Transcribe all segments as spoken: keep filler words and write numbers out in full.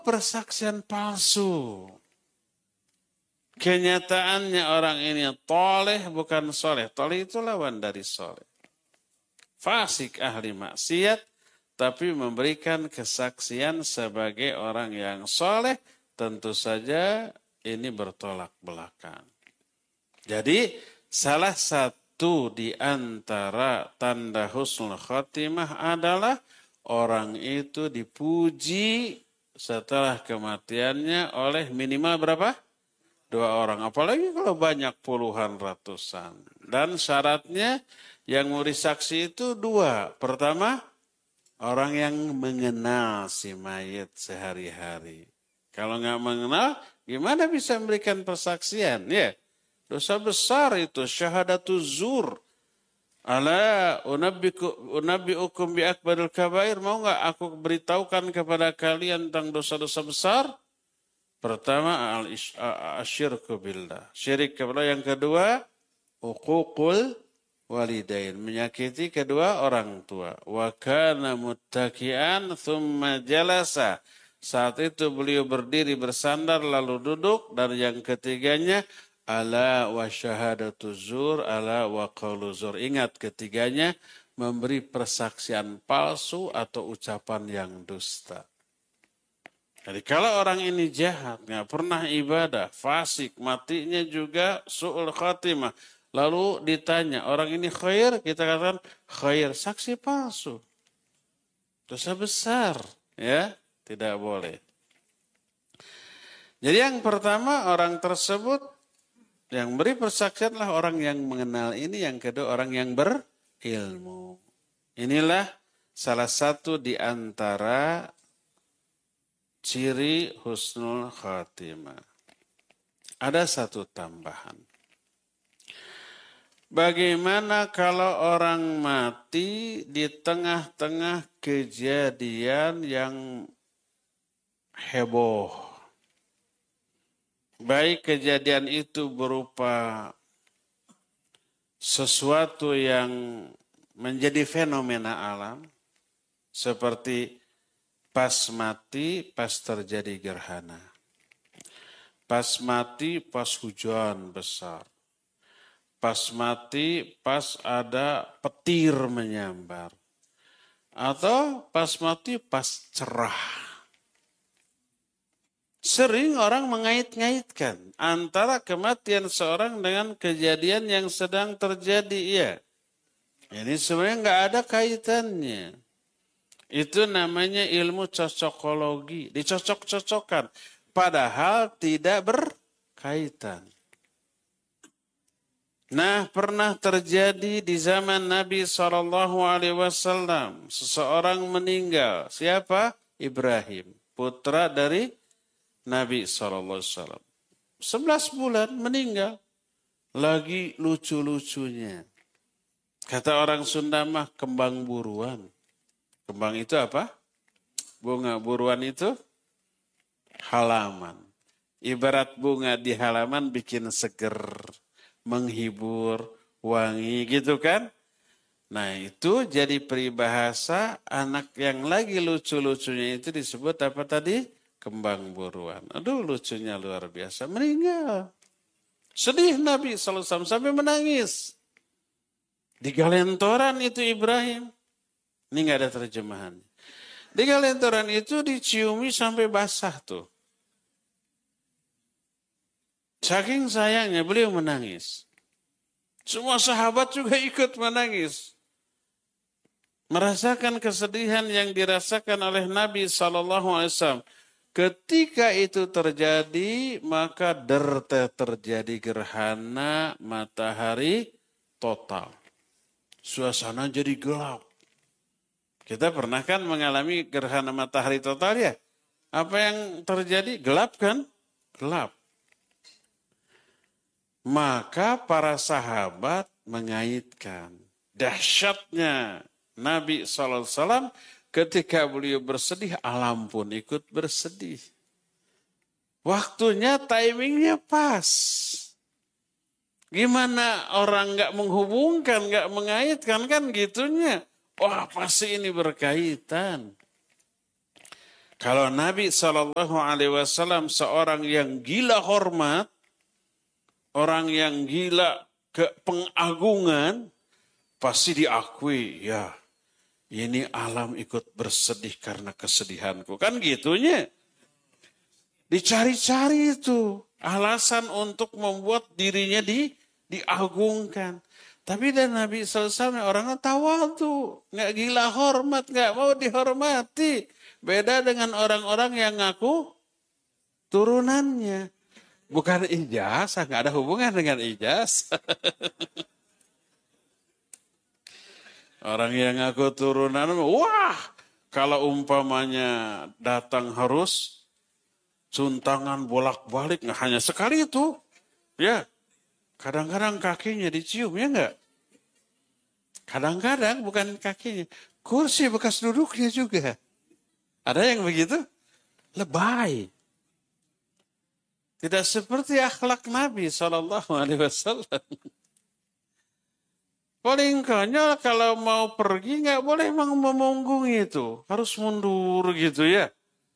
persaksian palsu. Kenyataannya orang ini toleh bukan soleh. Toleh itu lawan dari soleh. Fasik ahli maksiat, tapi memberikan kesaksian sebagai orang yang soleh, tentu saja ini bertolak belakang. Jadi salah satu di antara tanda husnul khotimah adalah orang itu dipuji setelah kematiannya oleh minimal berapa? Dua orang. Apalagi kalau banyak puluhan ratusan. Dan syaratnya yang memberi saksi itu dua. Pertama, orang yang mengenal si mayit sehari-hari. Kalau nggak mengenal, gimana bisa memberikan persaksian? Ya, dosa besar itu, syahadatuz zur. Ala unabbi'ukum bi akbaril kabair. Mau nggak aku beritahukan kepada kalian tentang dosa-dosa besar? Pertama, al-syirku billah. Syirik kepada. Yang kedua, uququl walidain. Menyakiti kedua orang tua. Wa kana muttaki'an thumma jalasa. Saat itu beliau berdiri bersandar lalu duduk. Dan yang ketiganya, ala wa syahadatu zur, ala wa qawlu zur. Ingat ketiganya, memberi persaksian palsu atau ucapan yang dusta. Jadi kalau orang ini jahat, nggak pernah ibadah, fasik, matinya juga su'ul khatimah. Lalu ditanya, orang ini khair, kita katakan khair, saksi palsu. Dosa besar, ya, tidak boleh. Jadi yang pertama orang tersebut yang beri persaksian adalah orang yang mengenal ini, yang kedua orang yang berilmu. Inilah salah satu di antara ciri husnul khatimah. Ada satu tambahan. Bagaimana kalau orang mati di tengah-tengah kejadian yang heboh? Baik kejadian itu berupa sesuatu yang menjadi fenomena alam, seperti pas mati, pas terjadi gerhana. Pas mati, pas hujan besar. Pas mati, pas ada petir menyambar. Atau pas mati, pas cerah. Sering orang mengait-ngaitkan antara kematian seorang dengan kejadian yang sedang terjadi. Ya, ini sebenarnya nggak ada kaitannya. Itu namanya ilmu cocokologi. Dicocok-cocokkan. Padahal tidak berkaitan. Nah, pernah terjadi di zaman Nabi shallallahu alaihi wasallam. Seseorang meninggal. Siapa? Ibrahim. Putra dari Nabi shallallahu alaihi wasallam. Sebelas bulan meninggal. Lagi lucu-lucunya. Kata orang Sunda mah kembang buruan. Kembang itu apa? Bunga buruan itu halaman. Ibarat bunga di halaman bikin seger, menghibur, wangi gitu kan? Nah itu jadi peribahasa anak yang lagi lucu-lucunya itu disebut apa tadi? Kembang buruan. Aduh lucunya luar biasa. Meninggal. Sedih Nabi shallallahu alaihi wasallam sampai menangis. Di galentoran itu Ibrahim. Ini nggak ada terjemahan. Di galentoran itu diciumi sampai basah tuh. Saking sayangnya beliau menangis. Semua sahabat juga ikut menangis. Merasakan kesedihan yang dirasakan oleh Nabi shallallahu alaihi wasallam. Ketika itu terjadi, maka derte terjadi gerhana matahari total. Suasana jadi gelap. Kita pernah kan mengalami gerhana matahari total ya? Apa yang terjadi? Gelap kan? Gelap. Maka para sahabat mengaitkan dahsyatnya Nabi shallallahu alaihi wasallam ketika beliau bersedih, alam pun ikut bersedih. Waktunya, timingnya pas. Gimana orang nggak menghubungkan, nggak mengaitkan kan gitunya. Wah pasti ini berkaitan. Kalau Nabi shallallahu alaihi wasallam seorang yang gila hormat, orang yang gila ke pengagungan, pasti diakui, ya ini alam ikut bersedih karena kesedihanku. Kan gitunya. Dicari-cari itu alasan untuk membuat dirinya di, diagungkan. Tapi dan Nabi shallallahu alaihi wasallam orangnya tawadhu, nggak gila hormat, nggak mau dihormati. Beda dengan orang-orang yang ngaku turunannya. Bukan ijazah, nggak ada hubungan dengan ijazah. Orang yang ngaku turunan, wah, kalau umpamanya datang harus suntangan bolak-balik, nggak hanya sekali itu, ya. Kadang-kadang kakinya dicium, ya enggak? Kadang-kadang bukan kakinya, kursi bekas duduknya juga. Ada yang begitu? Lebay. Tidak seperti akhlak Nabi shallallahu alaihi wasallam. Paling konyol kalau mau pergi nggak boleh memunggungi itu. Harus mundur gitu ya.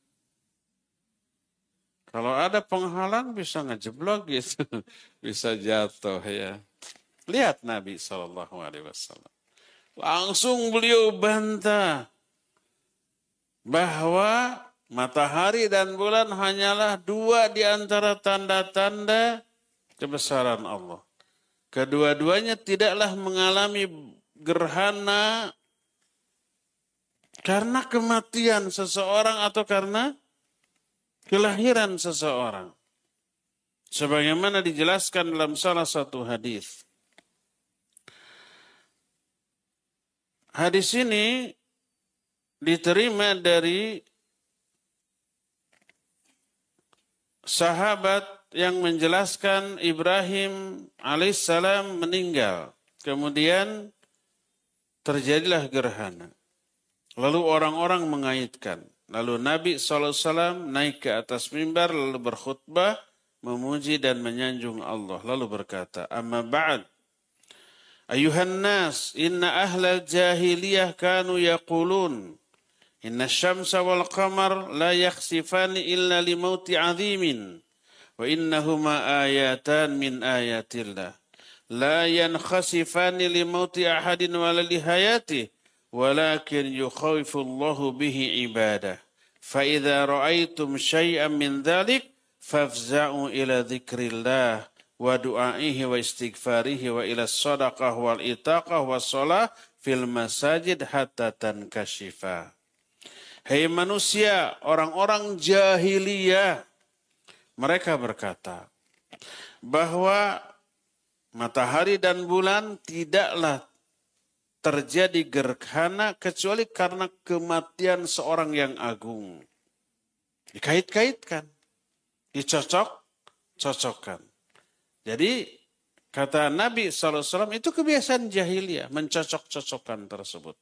Kalau ada penghalang bisa ngejeblok gitu. Bisa jatuh ya. Lihat Nabi shallallahu alaihi wasallam. Langsung beliau bantah bahwa matahari dan bulan hanyalah dua di antara tanda-tanda kebesaran Allah. Kedua-duanya tidaklah mengalami gerhana karena kematian seseorang atau karena kelahiran seseorang. Sebagaimana dijelaskan dalam salah satu hadis. Hadis ini diterima dari sahabat yang menjelaskan Ibrahim alaihissalam meninggal. Kemudian terjadilah gerhana. Lalu orang-orang mengaitkan. Lalu Nabi shallallahu alaihi wasallam naik ke atas mimbar lalu berkhutbah, memuji dan menyanjung Allah. Lalu berkata, amma ba'd. Ayuhan nas, inna ahlal jahiliyah kanu yaqulun. Inna syamsa wal qamar la yakhsifani illa limauti azimin. Wa innahuma ayatan min ayatillah. La yankhasifani limauti ahadin wala lihayatih. Walakin yukhawifullahu bihi ibadah. Fa idza ra'aitum syai'an min dhalik fafza'u ila dzikrillah wa du'aihi wa istighfarihi wa ila sadaqah wal itaqah was shalah fil masajid hatta tankashifa. Hei manusia, orang-orang jahiliyah, mereka berkata bahwa matahari dan bulan tidaklah terjadi gerhana kecuali karena kematian seorang yang agung. Dikait-kaitkan, dicocok-cocokkan. Jadi kata Nabi shallallahu alaihi wasallam itu kebiasaan jahiliyah, mencocok-cocokkan tersebut.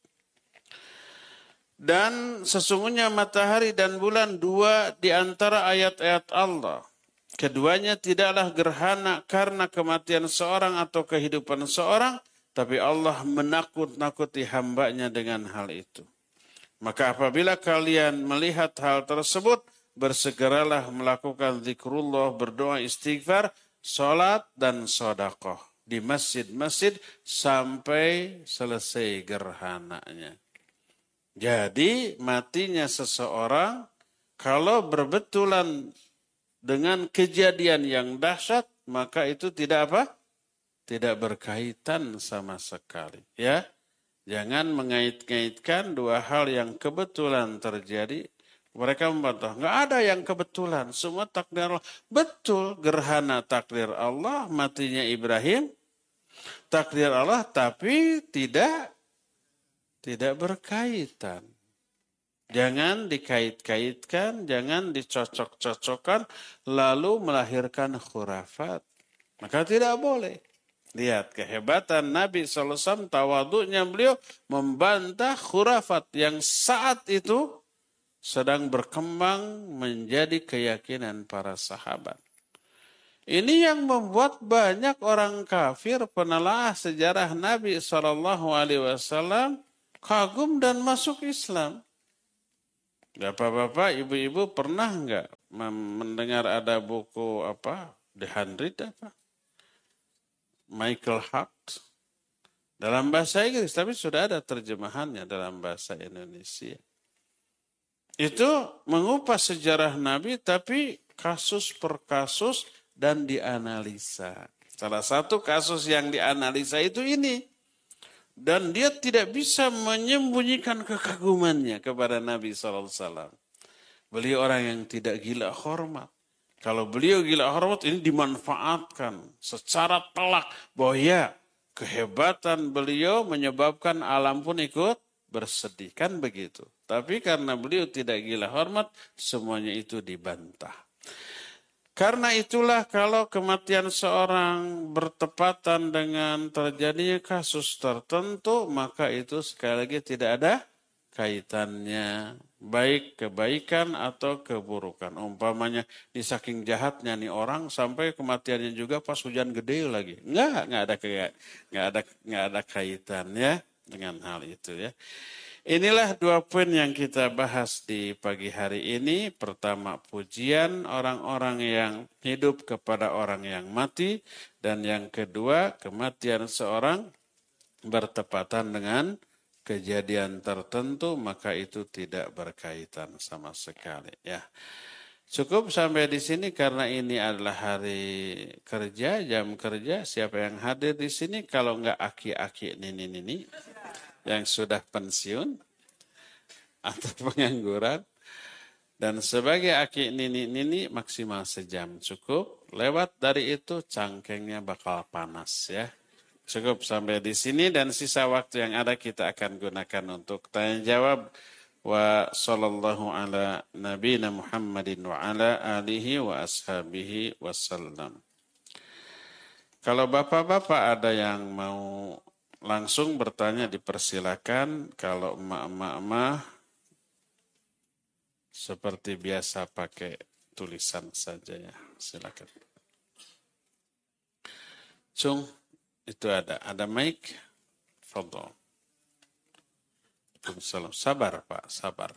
Dan sesungguhnya matahari dan bulan dua di antara ayat-ayat Allah. Keduanya tidaklah gerhana karena kematian seorang atau kehidupan seorang, tapi Allah menakut-nakuti hambanya dengan hal itu. Maka apabila kalian melihat hal tersebut, bersegeralah melakukan zikrullah, berdoa, istighfar, salat dan sedekah di masjid-masjid sampai selesai gerhananya. Jadi matinya seseorang kalau berbetulan dengan kejadian yang dahsyat, maka itu tidak apa? Tidak berkaitan sama sekali. Ya, jangan mengait-ngaitkan dua hal yang kebetulan terjadi. Mereka membantah, nggak ada yang kebetulan, semua takdir Allah. Betul, gerhana takdir Allah, matinya Ibrahim, takdir Allah, tapi tidak tidak berkaitan. Jangan dikait-kaitkan, jangan dicocok-cocokkan, lalu melahirkan khurafat. Maka tidak boleh. Lihat kehebatan Nabi shallallahu alaihi wasallam, tawadhu'nya beliau membantah khurafat yang saat itu sedang berkembang menjadi keyakinan para sahabat. Ini yang membuat banyak orang kafir penelaah sejarah Nabi shallallahu alaihi wasallam kagum dan masuk Islam. Bapak-bapak, ibu-ibu pernah nggak mendengar ada buku apa, The Hundred apa? Michael Hart. Dalam bahasa Inggris, tapi sudah ada terjemahannya dalam bahasa Indonesia. Itu mengupas sejarah Nabi, tapi kasus per kasus dan dianalisa. Salah satu kasus yang dianalisa itu ini. Dan dia tidak bisa menyembunyikan kekagumannya kepada Nabi shallallahu alaihi wasallam. Beliau orang yang tidak gila hormat. Kalau beliau gila hormat, ini dimanfaatkan secara telak. Bahwa ya, kehebatan beliau menyebabkan alam pun ikut bersedih. Kan begitu. Tapi karena beliau tidak gila hormat, semuanya itu dibantah. Karena itulah kalau kematian seorang bertepatan dengan terjadinya kasus tertentu, maka itu sekali lagi tidak ada kaitannya. Baik kebaikan atau keburukan. Umpamanya di saking jahatnya nih orang sampai kematiannya juga pas hujan gede lagi. Enggak, enggak ada enggak ada enggak ada kaitannya dengan hal itu ya. Inilah dua poin yang kita bahas di pagi hari ini. Pertama, pujian orang-orang yang hidup kepada orang yang mati. Dan yang kedua, kematian seorang bertepatan dengan kejadian tertentu, maka itu tidak berkaitan sama sekali. Ya, cukup sampai di sini karena ini adalah hari kerja, jam kerja. Siapa yang hadir di sini? Kalau enggak aki-aki nini-nini yang sudah pensiun atau pengangguran, dan sebagai aki nini-nini maksimal sejam cukup. Lewat dari itu cangkengnya bakal panas ya. Cukup sampai di sini dan sisa waktu yang ada kita akan gunakan untuk tanya jawab. Wa sallallahu ala nabiyina Muhammadin wa ala alihi wa ashabihi wasallam. Kalau bapak-bapak ada yang mau langsung bertanya dipersilakan. Kalau emak-emak seperti biasa pakai tulisan saja ya. Silakan. Cung, itu ada. Ada mic. Fadhol. Waalaikumsalam. Sabar Pak, sabar.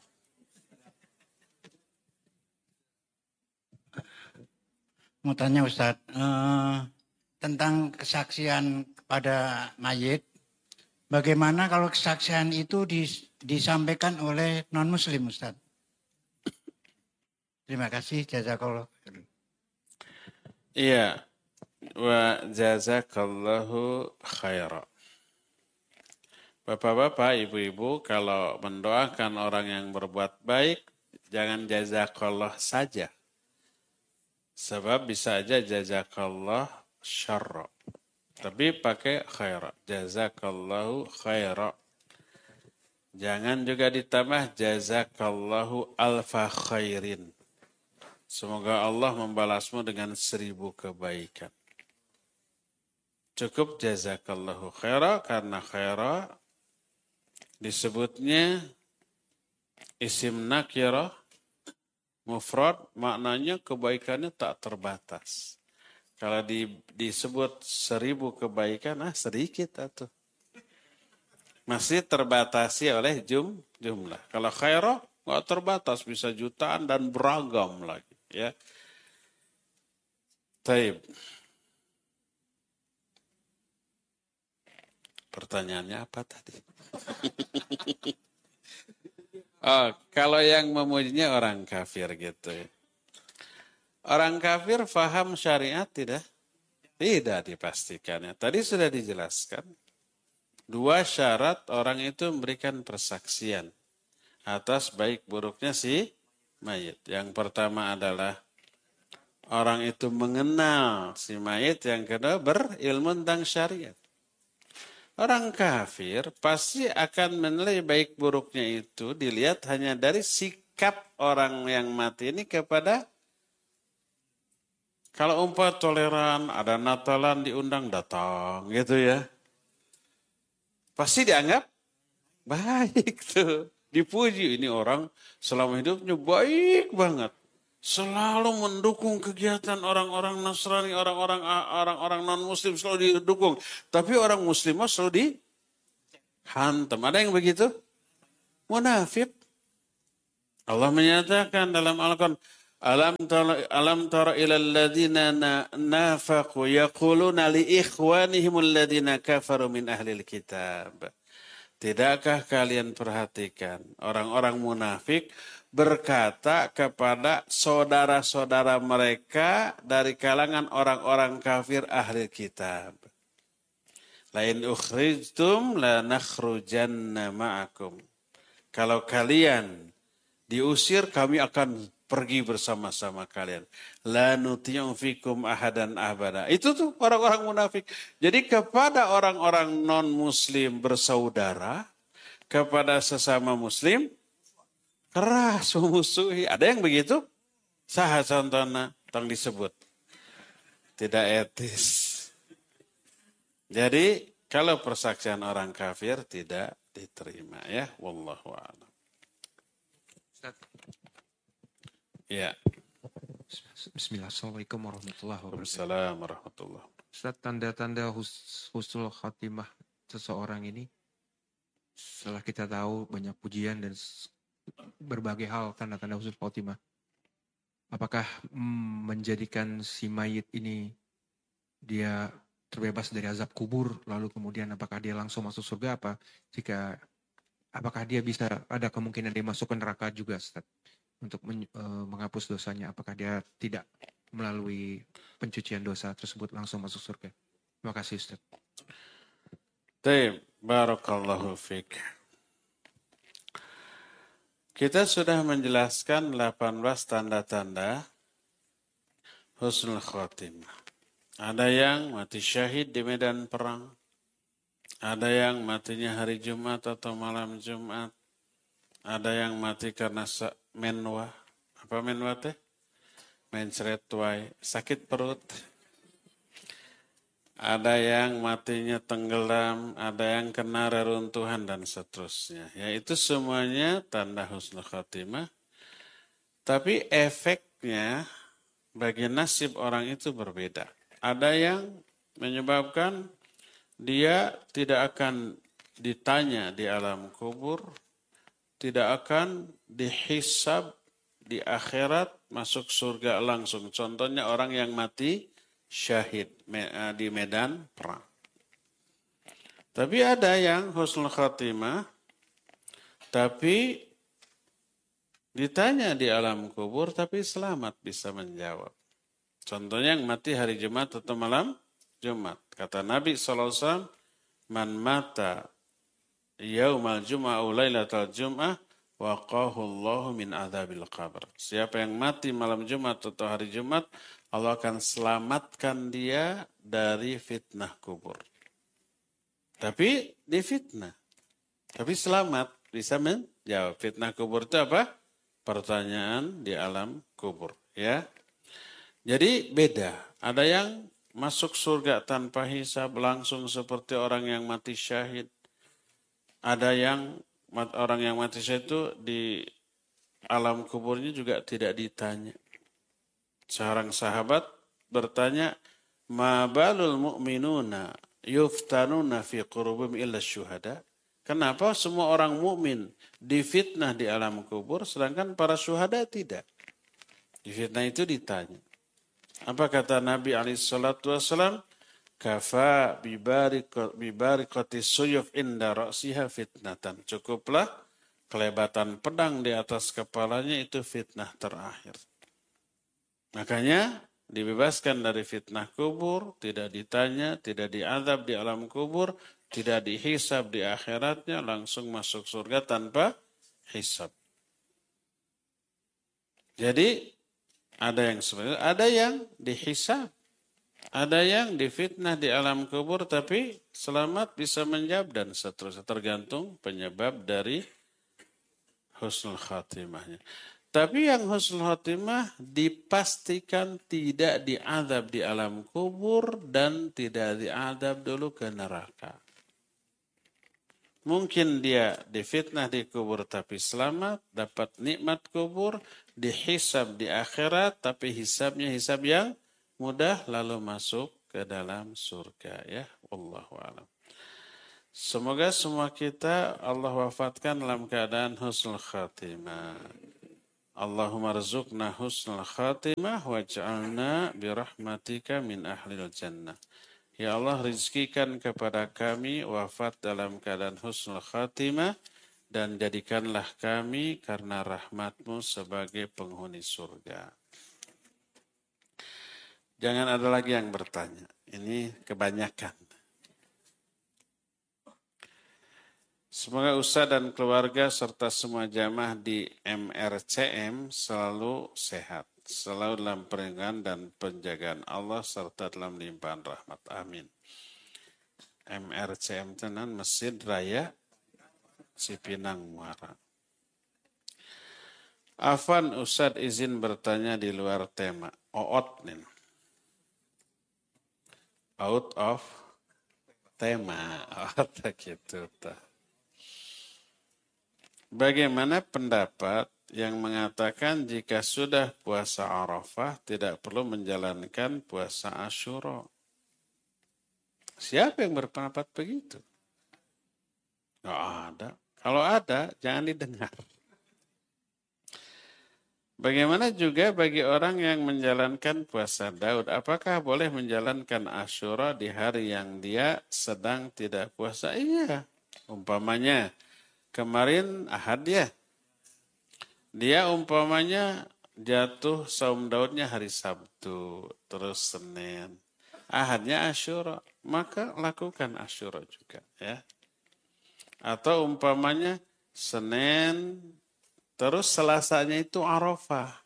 Mau tanya Ustaz, uh, tentang kesaksian pada mayit. Bagaimana kalau kesaksian itu dis, disampaikan oleh non-muslim, Ustaz? Terima kasih, jazakallah. Iya, wa jazakallahu khaira. Bapak-bapak, ibu-ibu, kalau mendoakan orang yang berbuat baik, jangan jazakallah saja. Sebab bisa aja jazakallah syarra. Tapi pakai khaira. Jazakallahu khaira. Jangan juga ditambah jazakallahu alfa khairin. Semoga Allah membalasmu dengan seribu kebaikan. Cukup jazakallahu khaira karena khaira disebutnya isim nakirah mufrad, maknanya kebaikannya tak terbatas. Kalau di, disebut seribu kebaikan, ah sedikit atuh. Masih terbatasi oleh jum, jumlah. Kalau khairah nggak terbatas, bisa jutaan dan beragam lagi. Ya, taib. Pertanyaannya apa tadi? Oh, kalau yang memujinya orang kafir gitu. Orang kafir faham syariat tidak? Tidak dipastikannya. Tadi sudah dijelaskan. Dua syarat orang itu memberikan persaksian atas baik buruknya si mayit. Yang pertama adalah orang itu mengenal si mayit. Yang kedua berilmu tentang syariat. Orang kafir pasti akan menilai baik buruknya itu dilihat hanya dari sikap orang yang mati ini kepada. Kalau umpah toleran, ada Natalan diundang datang gitu ya. Pasti dianggap baik tuh. Dipuji ini orang selama hidupnya baik banget. Selalu mendukung kegiatan orang-orang Nasrani, orang-orang orang-orang non-muslim selalu didukung. Tapi orang muslim selalu dihantam. Ada yang begitu? Munafik. Allah menyatakan dalam Al-Quran, Alam tara alam tara ilal ladzina nafaqu yaquluna li ikhwanihim alladzina kafaru min ahlil kitab. Tidakkah kalian perhatikan orang-orang munafik berkata kepada saudara-saudara mereka dari kalangan orang-orang kafir ahli kitab. Lain ukhrijtum la nakhrujanna ma'akum. Kalau kalian diusir kami akan pergi bersama-sama kalian. La nuti'u fikum ahadan abada. Itu tuh orang-orang munafik. Jadi kepada orang-orang non-muslim bersaudara, kepada sesama muslim, keras memusuhi. Ada yang begitu? Saha contohnya, tong disebut. Tidak etis. Jadi kalau persaksian orang kafir tidak diterima ya. Wallahu a'lam. Ya. Bismillah. Assalamualaikum warahmatullahi wabarakatuh. Waalaikumsalam warahmatullahi wabarakatuh. Ustaz, tanda-tanda hus husnul khatimah seseorang ini, setelah kita tahu banyak pujian dan berbagai hal tanda-tanda husnul khatimah, apakah mm, menjadikan si mayit ini dia terbebas dari azab kubur, lalu kemudian apakah dia langsung masuk surga, apa jika apakah dia bisa ada kemungkinan dia masuk ke neraka juga, Ustaz? Untuk men, e, menghapus dosanya, apakah dia tidak melalui pencucian dosa tersebut langsung masuk surga? Terima kasih, Ustaz. Baik, barakallahu fiik. Kita sudah menjelaskan delapan belas tanda-tanda husnul khatimah. Ada yang mati syahid di medan perang. Ada yang matinya hari Jumat atau malam Jumat. Ada yang mati karena menwa. Apa menwa teh? Mencret wae, sakit perut. Ada yang matinya tenggelam, ada yang kena reruntuhan dan seterusnya. Ya, itu semuanya tanda husnul khatimah. Tapi efeknya bagi nasib orang itu berbeda. Ada yang menyebabkan dia tidak akan ditanya di alam kubur, tidak akan dihisab di akhirat, masuk surga langsung. Contohnya orang yang mati syahid di medan perang. Tapi ada yang husnul khatimah, tapi ditanya di alam kubur, tapi selamat bisa menjawab. Contohnya yang mati hari Jumat atau malam Jumat. Kata Nabi shallallahu alaihi wasallam, man mata yaumal jum'ah au lailatal jum'ah waqahu Allahu min adzabil qabr. Siapa yang mati malam Jumat atau hari Jumat, Allah akan selamatkan dia dari fitnah kubur. Tapi di fitnah. Tapi selamat, bisa menjawab. Fitnah kubur itu apa? Pertanyaan di alam kubur, ya. Jadi beda. Ada yang masuk surga tanpa hisab langsung seperti orang yang mati syahid. Ada yang orang yang mati syahid itu di alam kuburnya juga tidak ditanya. Seorang sahabat bertanya, "Ma balul mu'minuna yuftanuna fi qurubihim illa syuhada?" Kenapa semua orang mukmin difitnah di alam kubur sedangkan para syuhada tidak? Di fitnah itu ditanya. Apa kata Nabi alaihi salatu wasallam? Kafa bibarikati suyuf inda ra'siha fitnatan. Cukuplah kelebatan pedang di atas kepalanya itu fitnah terakhir. Makanya dibebaskan dari fitnah kubur, tidak ditanya, tidak diazab di alam kubur, tidak dihisab di akhiratnya, langsung masuk surga tanpa hisab. Jadi ada yang sebenarnya, ada yang dihisab, ada yang difitnah di alam kubur tapi selamat bisa menjawab dan seterusnya, tergantung penyebab dari husnul khatimahnya. Tapi yang husnul khatimah dipastikan tidak diazab di alam kubur dan tidak diazab dulu ke neraka. Mungkin dia difitnah di kubur tapi selamat, dapat nikmat kubur, dihisab di akhirat tapi hisabnya hisab yang mudah lalu masuk ke dalam surga, ya. Wallahu a'lam. Semoga semua kita Allah wafatkan dalam keadaan husnul khatimah. Allahumma rzuqna husnul khatimah waj'alna birahmatika min ahlil jannah. Ya Allah, rizkikan kepada kami wafat dalam keadaan husnul khatimah dan jadikanlah kami karena rahmatmu sebagai penghuni surga. Jangan ada lagi yang bertanya. Ini kebanyakan. Semoga Ustaz dan keluarga serta semua jamaah di M R C M selalu sehat, selalu dalam perlindungan dan penjagaan Allah serta dalam limpahan rahmat. Amin. M R C M tenan Masjid Raya Cipinang Muara. Afan Ustaz izin bertanya di luar tema. Oot nih. Out of tema. Oh, gitu. Bagaimana pendapat yang mengatakan jika sudah puasa Arafah tidak perlu menjalankan puasa Asyura? Siapa yang berpendapat begitu? Nggak ada. Kalau ada, jangan didengar. Bagaimana juga bagi orang yang menjalankan puasa Daud? Apakah boleh menjalankan Asyura di hari yang dia sedang tidak puasa? Iya. Umpamanya, kemarin Ahad ya. Dia umpamanya jatuh saum Daudnya hari Sabtu, terus Senin. Ahadnya Asyura, maka lakukan Asyura juga ya. Atau umpamanya Senin, terus Selasanya itu Arafah.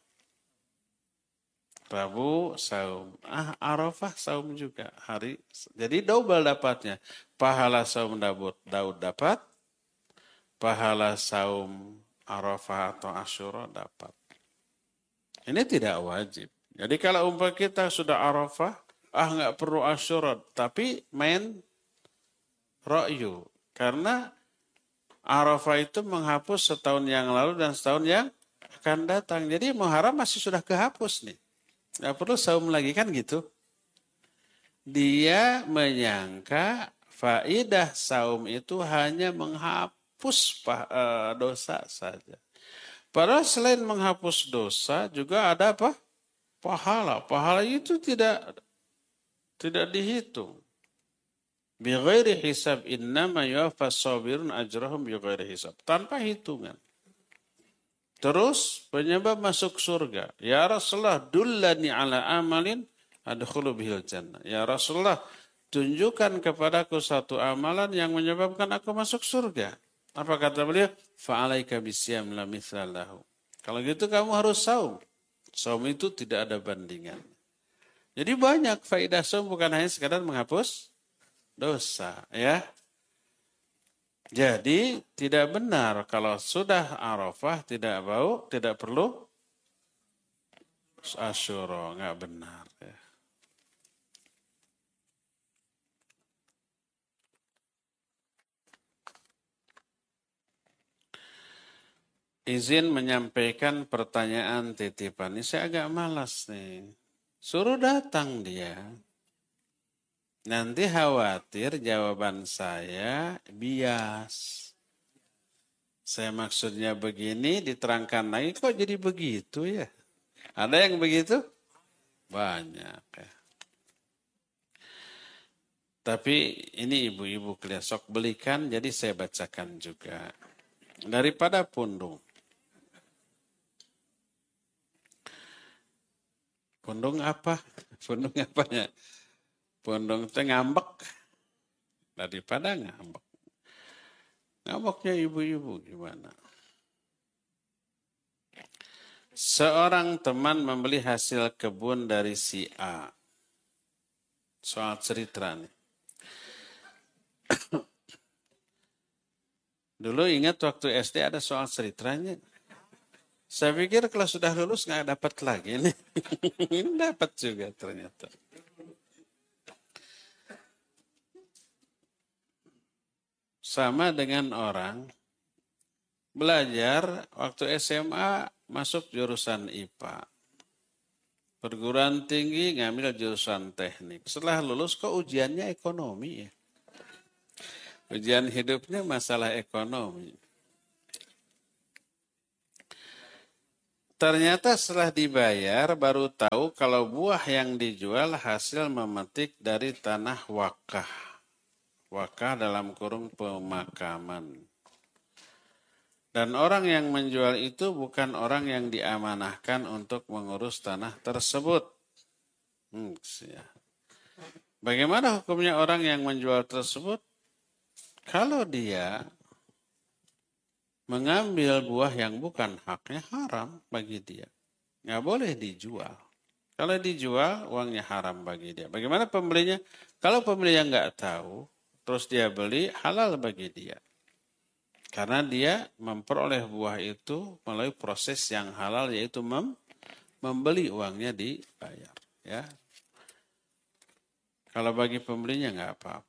Rabu saum, ah Arafah saum juga hari. Jadi double dapatnya. Pahala saum Daud dapat, pahala saum Arafah atau Asyura dapat. Ini tidak wajib. Jadi kalau umpah kita sudah Arafah, ah nggak perlu Asyura, tapi main ra'yu. Karena Arafah itu menghapus setahun yang lalu dan setahun yang akan datang. Jadi Muharram masih sudah kehapus nih. Nggak perlu saum lagi kan gitu. Dia menyangka faidah saum itu hanya menghapus hapus dosa saja. Padahal selain menghapus dosa juga ada apa? Pahala. Pahala itu tidak tidak dihitung. Bi ghairi hisab innama yuwaffas sabirun ajrahum bi ghairi hisab. Tanpa hitungan. Terus penyebab masuk surga. Ya Rasulullah, dullani ala amalin adkhulu bihil jannah. Ya Rasulullah, tunjukkan kepadaku satu amalan yang menyebabkan aku masuk surga. Apa kata beliau? Fa'alaika bisyam la mithla lahu. Kalau gitu kamu harus saum. Saum itu tidak ada bandingan. Jadi banyak faedah saum bukan hanya sekadar menghapus dosa, ya. Jadi tidak benar kalau sudah Arafah tidak bau, tidak perlu Asyura, enggak benar, ya. Izin menyampaikan pertanyaan titipan. Ini saya agak malas nih. Suruh datang dia. Nanti khawatir jawaban saya bias. Saya maksudnya begini, diterangkan lagi kok jadi begitu ya. Ada yang begitu? Banyak ya. Tapi ini ibu-ibu kalian sok belikan, jadi saya bacakan juga. Daripada Pundung. Pundung apa? Pundung apanya? Pundung itu ngambek. Daripada ngambek. Ngambeknya ibu-ibu gimana? Seorang teman membeli hasil kebun dari si A. Soal cerita nih. Dulu ingat waktu S D ada soal ceritanya. Saya pikir kalau sudah lulus nggak dapat lagi nih. Ini dapat juga ternyata. Sama dengan orang belajar waktu S M A masuk jurusan I P A. Perguruan tinggi ngambil jurusan teknik. Setelah lulus kok ujiannya ekonomi ya. Ujian hidupnya masalah ekonomi. Ternyata setelah dibayar baru tahu kalau buah yang dijual hasil memetik dari tanah wakah. Wakah dalam kurung pemakaman. Dan orang yang menjual itu bukan orang yang diamanahkan untuk mengurus tanah tersebut. Hmm, ya. Bagaimana hukumnya orang yang menjual tersebut? Kalau dia mengambil buah yang bukan haknya, haram bagi dia. Nggak boleh dijual. Kalau dijual, uangnya haram bagi dia. Bagaimana pembelinya? Kalau pembelinya nggak tahu, terus dia beli, halal bagi dia. Karena dia memperoleh buah itu melalui proses yang halal, yaitu mem membeli, uangnya dibayar. Ya. Kalau bagi pembelinya nggak apa-apa.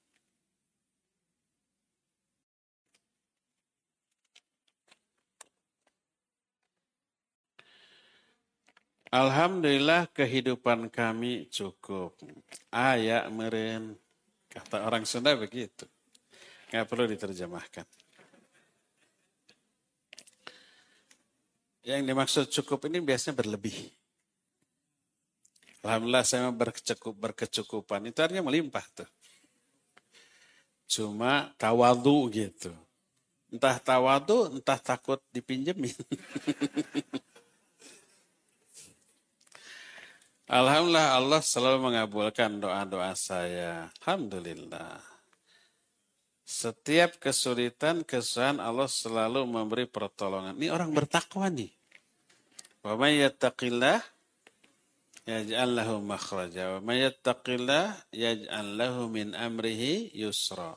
Alhamdulillah kehidupan kami cukup. Ayak meren. Kata orang Sunda begitu. Nggak perlu diterjemahkan. Yang dimaksud cukup ini biasanya berlebih. Alhamdulillah saya berkecukup, berkecukupan. Itu artinya melimpah tuh. Cuma tawadu gitu. Entah tawadu, entah takut dipinjemin. Alhamdulillah Allah selalu mengabulkan doa-doa saya. Alhamdulillah. Setiap kesulitan, kesusahan Allah selalu memberi pertolongan. Ini orang bertakwa nih. Wa may yattaqillah yaj'al lahu makhraja wa may yattaqillah yaj'al lahu min amrihi yusra.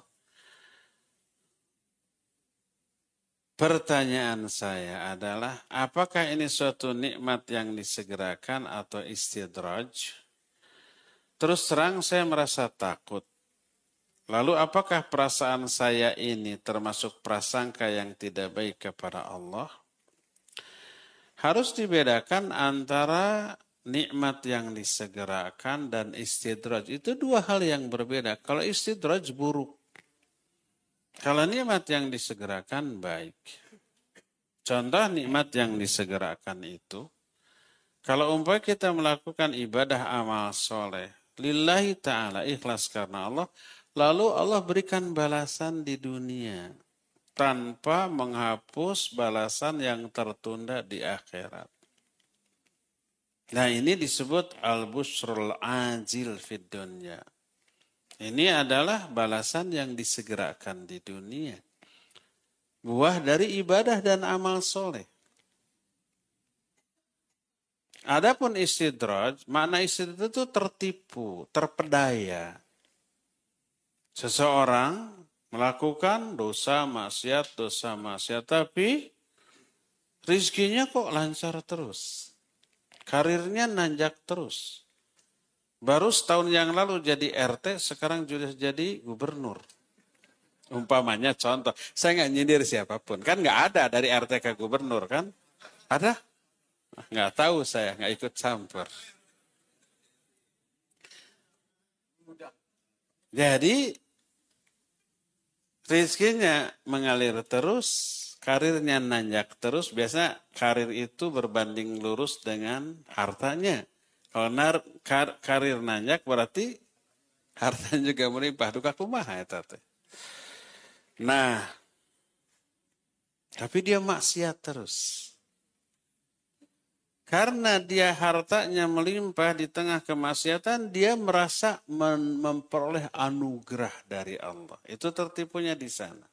Pertanyaan saya adalah, apakah ini suatu nikmat yang disegerakan atau istidraj? Terus terang saya merasa takut. Lalu apakah perasaan saya ini termasuk prasangka yang tidak baik kepada Allah? Harus dibedakan antara nikmat yang disegerakan dan istidraj. Itu dua hal yang berbeda. Kalau istidraj buruk. Kalau nikmat yang disegerakan baik. Contoh nikmat yang disegerakan itu, kalau umpamanya kita melakukan ibadah amal soleh, lillahi ta'ala, ikhlas karena Allah, lalu Allah berikan balasan di dunia, tanpa menghapus balasan yang tertunda di akhirat. Nah ini disebut al-busrul ajil fid dunya. Ini adalah balasan yang disegerakan di dunia. Buah dari ibadah dan amal soleh. Adapun istidraj, makna istidraj itu tertipu, terpedaya. Seseorang melakukan dosa maksiat, dosa maksiat, tapi rizkinya kok lancar terus. Karirnya nanjak terus. Baru setahun yang lalu jadi R T, sekarang sudah jadi gubernur. Umpamanya contoh, saya nggak nyindir siapapun. Kan nggak ada dari R T ke gubernur kan? Ada? Nggak tahu saya, nggak ikut campur. Jadi, rizkinya mengalir terus, karirnya nanjak terus. Biasanya karir itu berbanding lurus dengan hartanya. Kalau nar, kar, karir nanjak berarti hartanya juga melimpah. Duka kumaha ya tante. Nah, tapi dia maksiat terus. Karena dia hartanya melimpah di tengah kemaksiatan, dia merasa mem memperoleh anugerah dari Allah. Itu tertipunya di sana.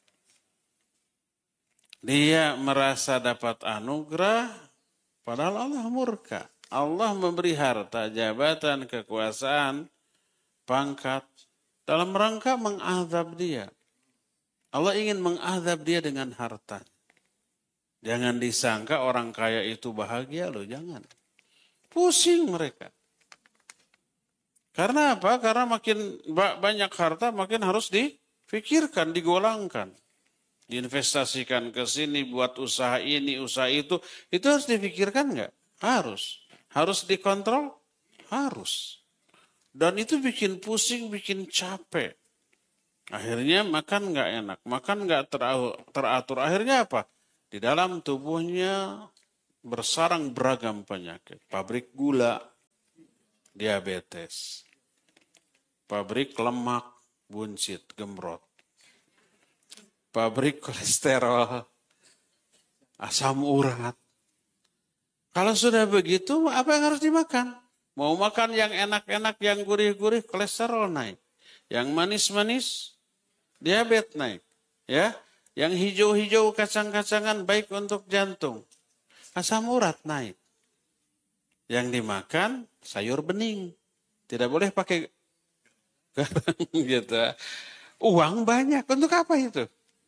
Dia merasa dapat anugerah, padahal Allah murka. Allah memberi harta, jabatan, kekuasaan, pangkat dalam rangka mengazab dia. Allah ingin mengazab dia dengan harta. Jangan disangka orang kaya itu bahagia loh, jangan. Pusing mereka. Karena apa? Karena makin banyak harta makin harus difikirkan, digolangkan. Diinvestasikan ke sini, buat usaha ini, usaha itu. Itu harus difikirkan nggak? Harus. Harus dikontrol? Harus. Dan itu bikin pusing, bikin capek. Akhirnya makan nggak enak, makan nggak teratur. Akhirnya apa? Di dalam tubuhnya bersarang beragam penyakit. Pabrik gula, diabetes. Pabrik lemak, buncit, gemrot. Pabrik kolesterol, asam urat. Kalau sudah begitu, apa yang harus dimakan? Mau makan yang enak-enak, yang gurih-gurih, kolesterol naik. Yang manis-manis, diabetes naik. Ya, yang hijau-hijau kacang-kacangan baik untuk jantung. Asam urat naik. Yang dimakan sayur bening. Tidak boleh pakai garam gitu. Uang banyak. Untuk apa itu?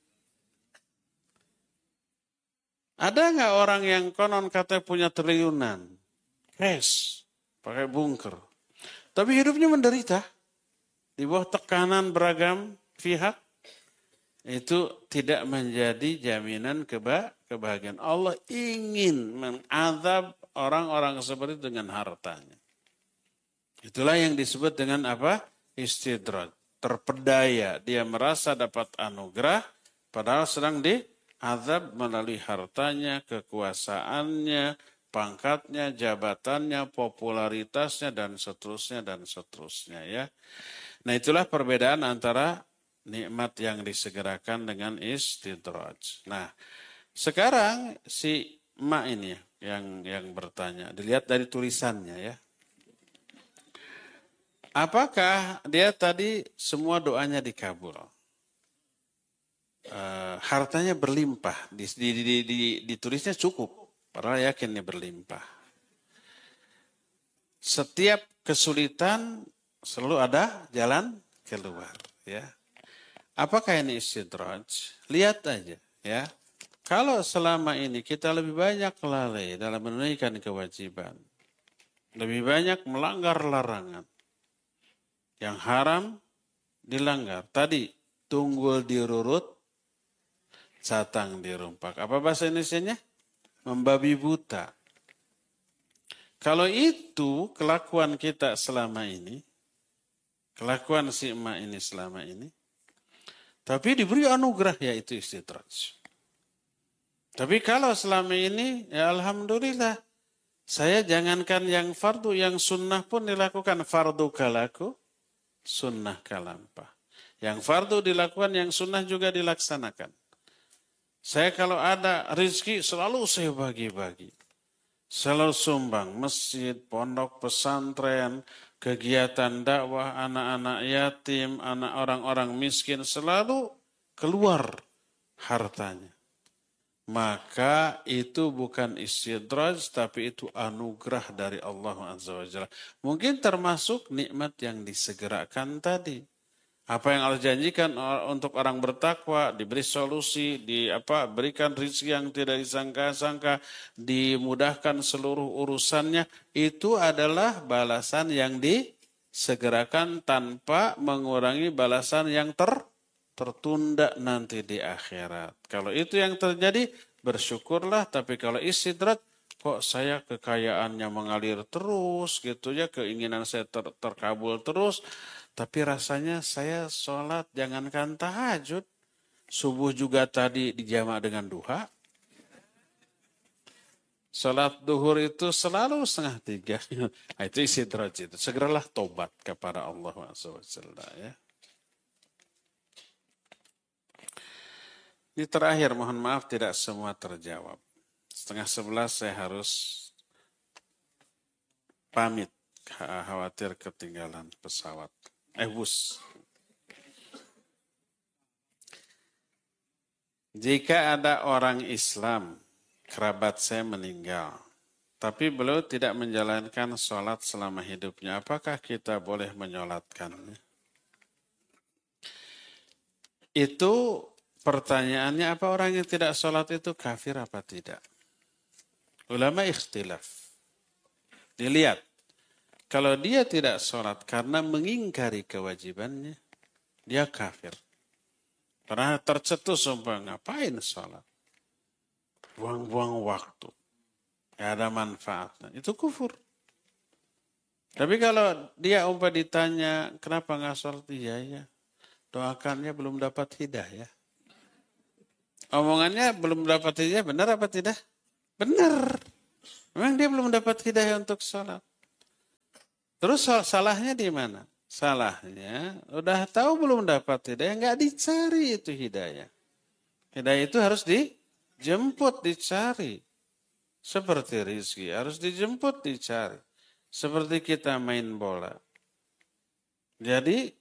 Ada nggak orang yang konon katanya punya triliunan? Cash. Pakai bunker. Tapi hidupnya menderita. Di bawah tekanan beragam pihak. Itu tidak menjadi jaminan keba kebahagiaan. Allah ingin mengadab orang-orang seperti itu dengan hartanya. Itulah yang disebut dengan apa? Istidraj. Terpedaya. Dia merasa dapat anugerah. Padahal sedang diazab melalui hartanya, kekuasaannya, pangkatnya, jabatannya, popularitasnya, dan seterusnya, dan seterusnya. Ya. Nah itulah perbedaan antara nikmat yang disegerakan dengan istidraj. Nah, sekarang si emak ini yang yang bertanya, dilihat dari tulisannya ya. Apakah dia tadi semua doanya dikabul? Uh, hartanya berlimpah, di, di, di, di, ditulisnya cukup, padahal yakinnya berlimpah. Setiap kesulitan selalu ada jalan keluar, ya. Apakah ini istidraj? Lihat aja ya. Kalau selama ini kita lebih banyak lalai dalam menunaikan kewajiban. Lebih banyak melanggar larangan. Yang haram dilanggar. Tadi tunggul dirurut, catang dirumpak. Apa bahasa Indonesianya? Membabi buta. Kalau itu kelakuan kita selama ini, kelakuan si emak ini selama ini, tapi diberi anugerah yaitu istidraj. Tapi kalau selama ini ya alhamdulillah. Saya jangankan yang fardu, yang sunnah pun dilakukan. Fardu kalaku, sunnah kalampah. Yang fardu dilakukan, yang sunnah juga dilaksanakan. Saya kalau ada rezeki selalu saya bagi-bagi. Selalu sumbang, masjid, pondok, pesantren, kegiatan dakwah, anak-anak yatim, anak orang-orang miskin, selalu keluar hartanya. Maka itu bukan istidraj, tapi itu anugerah dari Allah Azza wa Jalla. Mungkin termasuk nikmat yang disegerakan tadi. Apa yang Allah janjikan untuk orang bertakwa, diberi solusi, di apa berikan rezeki yang tidak disangka-sangka, dimudahkan seluruh urusannya, itu adalah balasan yang disegerakan tanpa mengurangi balasan yang ter, tertunda nanti di akhirat. Kalau itu yang terjadi, bersyukurlah. Tapi kalau istidraj, kok saya kekayaannya mengalir terus gitu ya, keinginan saya ter, terkabul terus. Tapi rasanya saya sholat jangankan tahajud. Subuh juga tadi dijamak dengan duha. Sholat duhur itu selalu setengah tiga. Itu istidraj itu. Segeralah tobat kepada Allah subhanahu wa taala ya. Ini terakhir, mohon maaf tidak semua terjawab. Setengah sebelas saya harus pamit. Khawatir ketinggalan pesawat. Eh bus. Jika ada orang Islam, kerabat saya meninggal, tapi beliau tidak menjalankan sholat selama hidupnya, apakah kita boleh menyolatkannya? Itu pertanyaannya, apa orang yang tidak sholat itu kafir apa tidak? Ulama ikhtilaf. Dilihat. Kalau dia tidak sholat karena mengingkari kewajibannya, dia kafir. Karena tercetus sumpah, ngapain sholat? Buang-buang waktu. Gak ada manfaatnya. Itu kufur. Tapi kalau dia umpah ditanya, kenapa nggak sholat? Iya, ya. Doakannya belum dapat hidayah. Omongannya belum dapat hidayah, benar apa tidak? Benar. Memang dia belum dapat hidayah untuk sholat. Terus salahnya di mana? Salahnya udah tahu belum dapat hidayah, nggak dicari itu hidayah. Hidayah itu harus dijemput, dicari. Seperti rizki harus dijemput, dicari. Seperti kita main bola. Jadi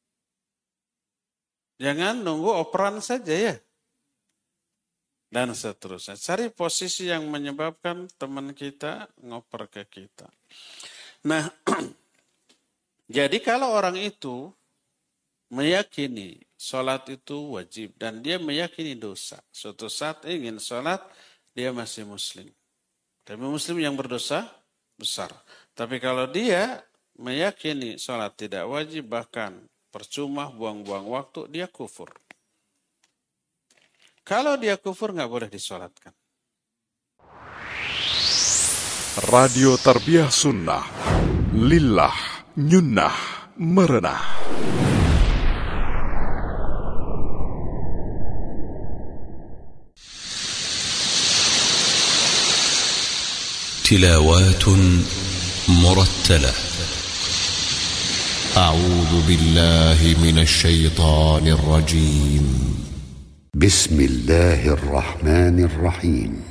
jangan nunggu operan saja ya. Dan seterusnya. Cari posisi yang menyebabkan teman kita ngoper ke kita. Nah, jadi kalau orang itu meyakini sholat itu wajib dan dia meyakini dosa. Suatu saat ingin sholat, dia masih muslim. Tapi muslim yang berdosa besar. Tapi kalau dia meyakini sholat tidak wajib, bahkan percuma buang-buang waktu, dia kufur. Kalau dia kufur nggak boleh disolatkan. Radio Tarbiyah Sunnah, lillah, nyunnah, merenah. تلاوات مرتلة. أعوذ بالله من الشيطان الرجيم. بسم الله الرحمن الرحيم.